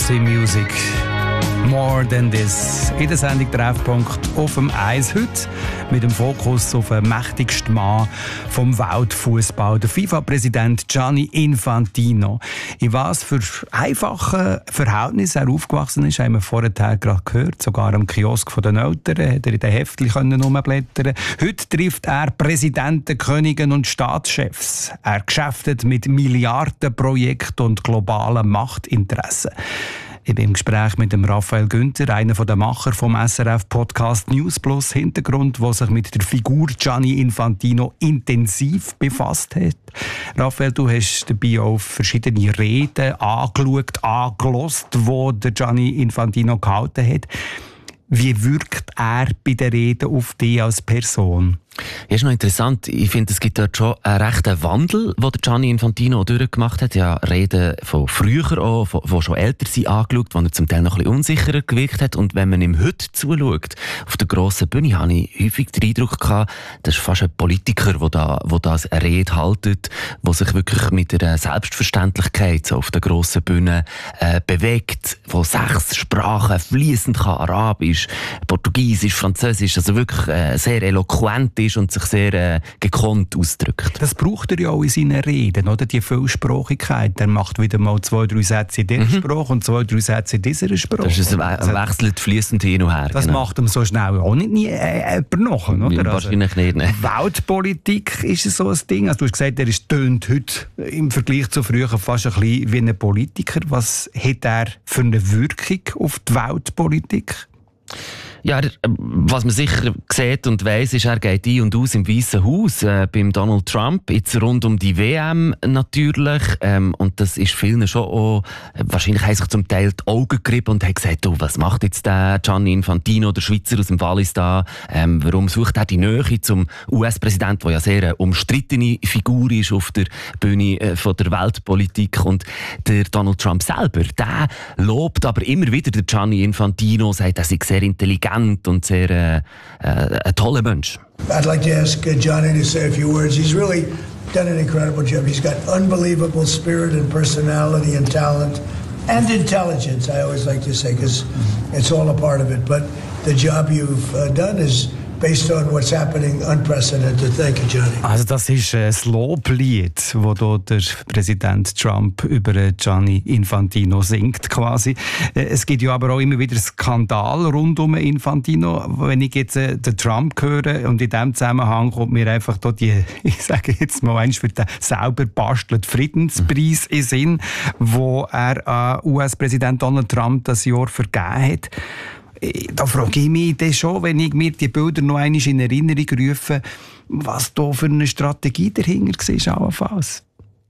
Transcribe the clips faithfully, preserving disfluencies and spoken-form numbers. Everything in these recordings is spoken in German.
Roxy Music. More than this. In der Sendung Treffpunkt auf dem Eis heute mit dem Fokus auf den mächtigsten Mann vom Weltfußball, der FIFA-Präsident Gianni Infantino. In was für einfachen Verhältnissen er aufgewachsen ist, haben wir vorher gerade gehört. Sogar am Kiosk der Eltern hat er in den Heftchen rumblättern. Heute trifft er Präsidenten, Könige und Staatschefs. Er geschäftet mit Milliardenprojekten und globalen Machtinteressen. Ich bin im Gespräch mit dem Raphael Günther, einer der Macher vom S R F-Podcast News Plus Hintergrund, der sich mit der Figur Gianni Infantino intensiv befasst hat. Raphael, du hast dabei auch verschiedene Reden angeschaut, angehört, die der Gianni Infantino gehalten hat. Wie wirkt er bei den Reden auf dich als Person? Ja, ist noch interessant. Ich finde, es gibt dort schon einen rechten Wandel, den der Gianni Infantino durchgemacht hat. Ja, Reden von früher auch, die schon älter sind, angeschaut, wo er zum Teil noch ein bisschen unsicherer gewirkt hat. Und wenn man ihm heute zuschaut, auf der grossen Bühne, habe ich häufig den Eindruck gehabt, das ist fast ein Politiker, der da, der da eine Rede haltet, der sich wirklich mit einer Selbstverständlichkeit so auf der grossen Bühne äh, bewegt, der sechs Sprachen fließend kann, Arabisch, Portugiesisch, Französisch, also wirklich äh, sehr eloquent ist und sich sehr äh, gekonnt ausdrückt. Das braucht er ja auch in seinen Reden, oder? Die Vielsprachigkeit. Er macht wieder mal zwei, drei Sätze in dieser mhm. Sprache und zwei, drei Sätze in dieser Sprache. Das ist ein, ein also, wechselt fließend hin und her. Das genau. macht ihm so schnell auch nicht nie äh, jemand nach, oder? Ja, wahrscheinlich also, nicht. Ne? Weltpolitik ist so ein Ding. Also, du hast gesagt, er ist tönt heute im Vergleich zu früher fast ein bisschen wie ein Politiker. Was hat er für eine Wirkung auf die Weltpolitik? Ja, was man sicher sieht und weiss, ist, er geht ein und aus im Weißen Haus, äh, beim Donald Trump, jetzt rund um die W M natürlich, ähm, und das ist vielen schon auch, wahrscheinlich haben sich zum Teil die Augen gerieben und haben gesagt, oh, was macht jetzt der Gianni Infantino, der Schweizer aus dem Wallis da, ähm, warum sucht er die Nähe zum U S-Präsidenten, der ja sehr eine umstrittene Figur ist auf der Bühne äh, von der Weltpolitik, und der Donald Trump selber, der lobt aber immer wieder den Gianni Infantino, sagt, er sei sehr intelligent und sehr äh, äh, ein toller Mensch. I'd like to ask uh, Gianni to say a few words. He's really done an incredible job. He's got unbelievable spirit and personality and talent and intelligence, I always like to say, because it's all a part of it. But the job you've uh, done is based on what's happening, unprecedented. Thank you, Gianni. Also das ist ein Loblied, das der Präsident Trump über Gianni Infantino singt quasi. Es gibt ja aber auch immer wieder Skandal rund um Infantino. Wenn ich jetzt äh, den Trump höre und in diesem Zusammenhang kommt mir einfach da die, ich sage jetzt mal eins für den selber bastelten Friedenspreis in Sinn, wo er an U S-Präsident Donald Trump das Jahr vergeben hat. Da frage ich mich dann schon, wenn ich mir die Bilder noch einmal in Erinnerung rufe, was da für eine Strategie dahinter war, allenfalls.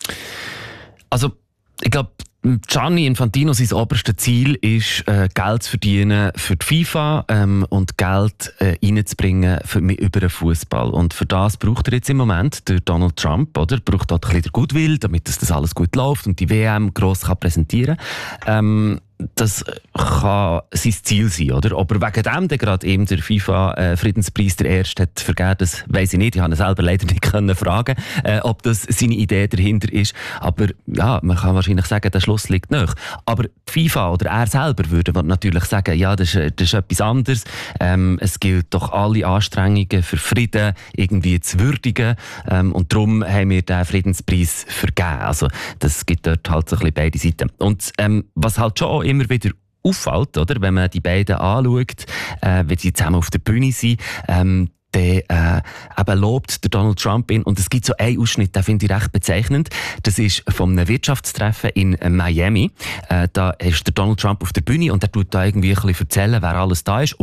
Also, ich glaube, Gianni Infantino, sein oberstes Ziel ist, äh, Geld zu verdienen für die FIFA ähm, und Geld äh, reinzubringen für, über den Fußball. Und für das braucht er jetzt im Moment der Donald Trump, oder? Braucht dort ein bisschen der Goodwill, damit das, das alles gut läuft und die W M gross kann präsentieren kann. Ähm, Das kann sein Ziel sein, oder? Ob er wegen dem dann gerade eben der FIFA-Friedenspreis der erste hat vergeben, das weiss ich nicht. Ich konnte selber leider nicht können fragen, äh, ob das seine Idee dahinter ist. Aber ja, man kann wahrscheinlich sagen, der Schluss liegt nach. Aber die FIFA oder er selber würde natürlich sagen, ja, das ist, das ist etwas anderes. Ähm, es gilt doch alle Anstrengungen für Frieden irgendwie zu würdigen. Ähm, und darum haben wir den Friedenspreis vergeben. Also das gibt dort halt so ein bisschen beide Seiten. Und ähm, was halt schon immer wieder auffällt, oder, wenn man die beiden anschaut, äh, wenn sie zusammen auf der Bühne sind, ähm, dann äh, eben lobt der Donald Trump ihn. Und es gibt so einen Ausschnitt, den finde ich recht bezeichnend. Das ist von einem Wirtschaftstreffen in Miami. Äh, da ist der Donald Trump auf der Bühne und er tut da irgendwie ein bisschen erzählen, wer alles da ist.